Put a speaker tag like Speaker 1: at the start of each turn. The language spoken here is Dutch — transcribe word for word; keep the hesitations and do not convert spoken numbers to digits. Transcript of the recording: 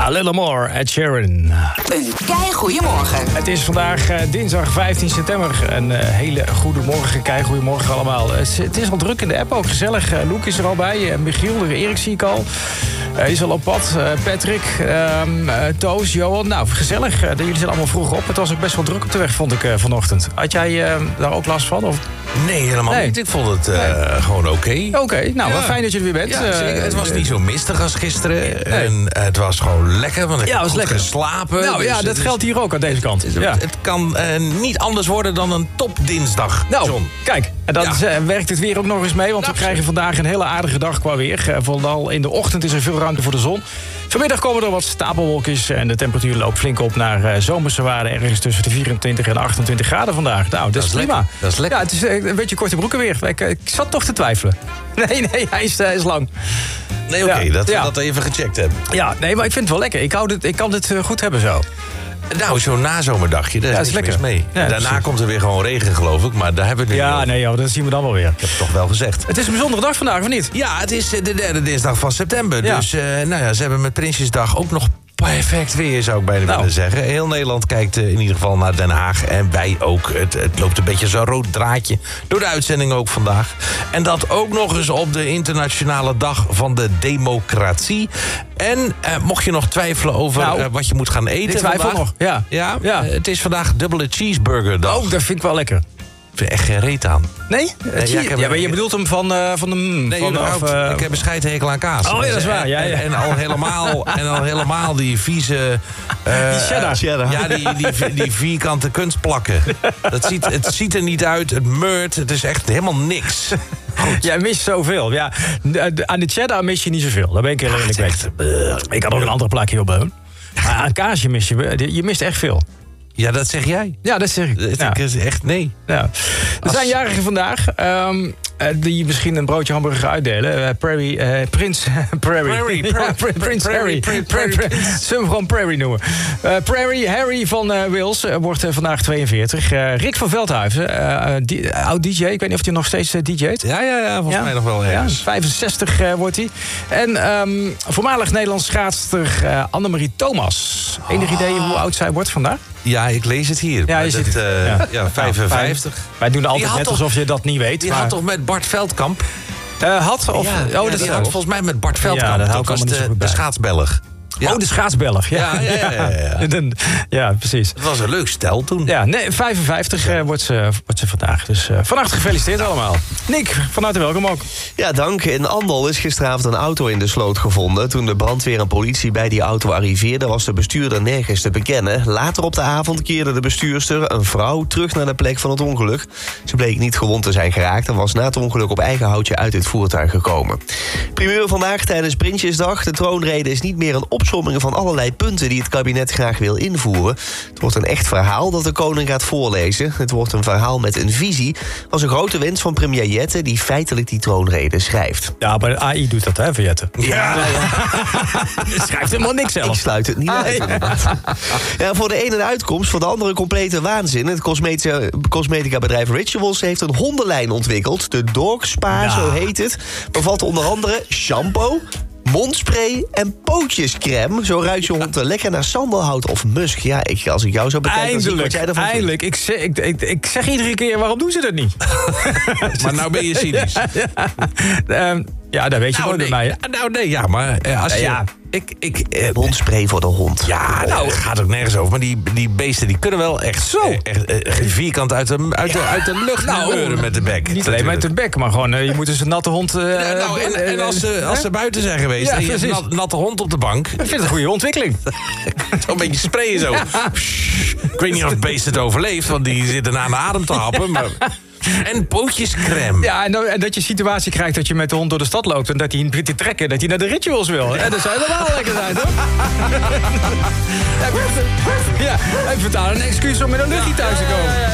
Speaker 1: A Little More, Ed Sheeran.
Speaker 2: Een keigoeiemorgen.
Speaker 1: Het is vandaag uh, dinsdag vijftien september. Een uh, hele goede morgen, keigoeiemorgen allemaal. Uh, het is al druk in de app, ook gezellig. Uh, Loek is er al bij, uh, Michiel, de Erik zie ik al. Uh, is al op pad, uh, Patrick, uh, uh, Toos, Johan. Nou, gezellig. Uh, jullie zijn allemaal vroeg op. Het was ook best wel druk op de weg, vond ik uh, vanochtend. Had jij uh, daar ook last van? Of?
Speaker 3: Nee, helemaal nee. niet. Ik vond het uh, nee. gewoon oké. Okay.
Speaker 1: Oké, okay. nou, ja. fijn dat je er weer bent.
Speaker 3: Ja, zeker. Het was niet zo mistig als gisteren. Nee. En het was gewoon lekker, want ik
Speaker 1: ja,
Speaker 3: heb goed
Speaker 1: lekker
Speaker 3: geslapen.
Speaker 1: Nou
Speaker 3: dus
Speaker 1: ja, dat geldt hier ook aan deze kant.
Speaker 3: Het,
Speaker 1: ja.
Speaker 3: het kan uh, niet anders worden dan een topdinsdag,
Speaker 1: Nou,
Speaker 3: John.
Speaker 1: Kijk, en dan ja. werkt het weer ook nog eens mee. Want
Speaker 3: nou,
Speaker 1: we krijgen vandaag een hele aardige dag qua weer. Uh, vooral in de ochtend is er veel ruimte voor de zon. Vanmiddag komen er wat stapelwolkjes en de temperatuur loopt flink op naar uh, zomerse waarden. Ergens tussen de vierentwintig en achtentwintig graden vandaag. Nou, dat, dat is prima.
Speaker 3: Lekker. Dat is lekker.
Speaker 1: Ja, het is een beetje korte broeken weer. Ik, ik zat toch te twijfelen. Nee, nee, hij is, uh, is lang.
Speaker 3: Nee, oké, okay, ja. dat we
Speaker 1: ja.
Speaker 3: dat even gecheckt hebben.
Speaker 1: Ja, nee, maar ik vind het wel lekker. Ik, hou dit, ik kan dit uh, goed hebben zo.
Speaker 3: Nou, zo'n nazomerdagje, daar ja, is niks mee. Ja, daarna precies. komt er weer gewoon regen, geloof ik. Maar daar hebben we het nu
Speaker 1: Ja,
Speaker 3: over.
Speaker 1: nee, joh, dat zien we dan wel weer.
Speaker 3: Ik heb het toch wel gezegd.
Speaker 1: Het is een bijzondere dag vandaag, of niet?
Speaker 3: Ja, het is de derde dinsdag van september. Ja. Dus uh, nou ja, ze hebben met Prinsjesdag ook nog perfect weer, zou ik bijna nou. willen zeggen. Heel Nederland kijkt uh, in ieder geval naar Den Haag. En wij ook. Het, het loopt een beetje zo'n rood draadje door de uitzending ook vandaag. En dat ook nog eens op de internationale dag van de democratie. En uh, mocht je nog twijfelen over nou, uh, wat je moet gaan eten
Speaker 1: ik twijfel
Speaker 3: vandaag,
Speaker 1: nog, ja.
Speaker 3: Ja,
Speaker 1: ja.
Speaker 3: Uh, het is vandaag dubbele cheeseburger dag.
Speaker 1: Oh, dat vind ik wel lekker.
Speaker 3: Ik vind er echt geen reet aan.
Speaker 1: Nee?
Speaker 3: nee ja,
Speaker 1: ja, maar je bedoelt hem van, uh, van de...
Speaker 3: Nee,
Speaker 1: van,
Speaker 3: of, uh, ik heb een scheidhekel aan kaas.
Speaker 1: Oh ja, dat is waar. Ja, ja.
Speaker 3: En, en, al helemaal, en al helemaal die vieze... Uh,
Speaker 1: die cheddar.
Speaker 3: cheddar. Ja, die, die, die vierkante kunstplakken. Dat ziet, het ziet er niet uit, het meurt, het is echt helemaal niks. Goed.
Speaker 1: Jij mist zoveel. Ja, aan de cheddar mis je niet zoveel. Daar ben ik heel eerlijk mee. Ik had ook een andere plakje op beun. Maar aan kaasje mis je... Je mist echt veel.
Speaker 3: Ja, dat zeg jij.
Speaker 1: Ja, dat zeg ik.
Speaker 3: Dat
Speaker 1: ja.
Speaker 3: is echt nee.
Speaker 1: Ja. Er Als... zijn jarigen vandaag um, die misschien een broodje hamburger uitdelen. Uh, Prairie, uh, Prins Prairie.
Speaker 3: Prairie,
Speaker 1: ja, Prins Harry. Zullen we hem gewoon Prairie noemen. Uh, Prairie Harry van uh, Wales uh, wordt uh, vandaag tweeënveertig. Uh, Rick van Veldhuizen, uh, die, uh, oud D J. Ik weet niet of hij nog steeds uh, D J't.
Speaker 3: Ja, ja, ja, volgens
Speaker 1: ja?
Speaker 3: mij nog wel ergens.
Speaker 1: Ja, vijfenzestig uh, wordt hij. En um, voormalig Nederlands schaatster uh, Annemarie Thomas. Enig oh. idee hoe oud zij wordt vandaag?
Speaker 3: Ja, ik lees het hier.
Speaker 1: Ja, je
Speaker 3: dat,
Speaker 1: ziet het.
Speaker 3: Uh, ja. ja, vijfenvijftig.
Speaker 1: Wij doen altijd net toch, alsof je dat niet weet.
Speaker 3: Die
Speaker 1: maar...
Speaker 3: had toch met Bart Veldkamp?
Speaker 1: Uh, had? Of,
Speaker 3: ja,
Speaker 1: oh,
Speaker 3: ja,
Speaker 1: dat
Speaker 3: die
Speaker 1: is
Speaker 3: had volgens mij met Bart Veldkamp.
Speaker 1: Ja, dat,
Speaker 3: dat was de, de schaatsbelg.
Speaker 1: Ja. Oh, de schaatsbelg. Ja,
Speaker 3: ja, ja, ja, ja, ja.
Speaker 1: ja, precies.
Speaker 3: Het was een leuk stel toen.
Speaker 1: Ja, nee, vijfenvijftig uh, wordt, ze, wordt ze vandaag. Dus uh, van harte gefeliciteerd allemaal. Nick, van harte welkom ook.
Speaker 4: Ja, dank. In Andel is gisteravond een auto in de sloot gevonden. Toen de brandweer en politie bij die auto arriveerden, was de bestuurder nergens te bekennen. Later op de avond keerde de bestuurster, een vrouw, terug naar de plek van het ongeluk. Ze bleek niet gewond te zijn geraakt en was na het ongeluk op eigen houtje uit het voertuig gekomen. Primeur vandaag tijdens Prinsjesdag. De troonrede is niet meer een opsomming van allerlei punten die het kabinet graag wil invoeren. Het wordt een echt verhaal dat de koning gaat voorlezen. Het wordt een verhaal met een visie. Was een grote wens van premier Jette, die feitelijk die troonrede schrijft.
Speaker 1: Ja, maar de A I doet dat, hè, voor Jette?
Speaker 3: Ja.
Speaker 1: Je schrijft helemaal niks zelf.
Speaker 4: Ik sluit het niet ah, uit. Ja, voor de ene een uitkomst, voor de andere complete waanzin. Het cosmetica bedrijf Rituals heeft een hondenlijn ontwikkeld. De Dog Spa, ja. zo heet het. Bevat onder andere shampoo, mondspray en pootjescrème. Zo ruikt je hond lekker naar sandelhout of musk. Ja, ik, als ik jou zou bekijken,
Speaker 1: eindelijk,
Speaker 4: wat jij ervan
Speaker 1: eindelijk. Ik zeg, ik, ik, ik zeg iedere keer, waarom doen ze dat niet?
Speaker 3: Maar nou ben je cynisch.
Speaker 1: Ja, ja. Um, ja daar weet je
Speaker 3: nou,
Speaker 1: nooit
Speaker 3: nee,
Speaker 1: bij mij.
Speaker 3: Nou nee, ja, maar als je...
Speaker 1: Ja.
Speaker 3: Ik, ik, eh,
Speaker 4: mondspray voor de hond.
Speaker 3: Ja, nou, het gaat ook nergens over. Maar die, die beesten die kunnen wel echt,
Speaker 1: Zo.
Speaker 3: echt, echt vierkant uit de, uit de, uit de lucht nou, met de bek.
Speaker 1: Niet alleen met de bek, maar gewoon, uh, je moet dus een natte hond... Uh,
Speaker 3: ja, nou, en, en als, ze, als ze buiten zijn geweest ja, en je hebt een nat, natte hond op de bank...
Speaker 1: Ik vind het een goede ontwikkeling.
Speaker 3: Zo'n beetje sprayen zo. Ja. Ik weet niet of het beest het overleeft, want die zitten aan de adem te happen, maar... En pootjescrème.
Speaker 1: Ja, en, en dat je situatie krijgt dat je met de hond door de stad loopt... en dat hij een te trekken, dat hij naar de Rituals wil. Ja, dat zou helemaal lekker zijn, toch? Ja, ik vind het een excuus om met een luchtje thuis te komen.